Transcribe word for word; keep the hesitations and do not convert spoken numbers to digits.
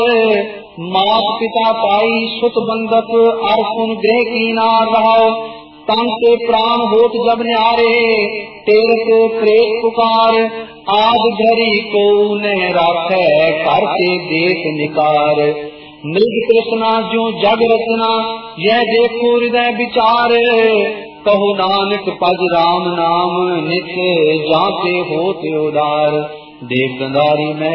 मात पिता ताई सुत बंधक अर सुन ग्रह की नार रहो। तन से प्राण होत जब न्यारे तेरत प्रेत पुकार। आज घरी को न राखे कर से देख निकार। मृग कृष्णा जो जग रचना यह देखो हृदय विचार। कहो नानक पज राम नाम नित जाते होते उदार। देव गंधारी में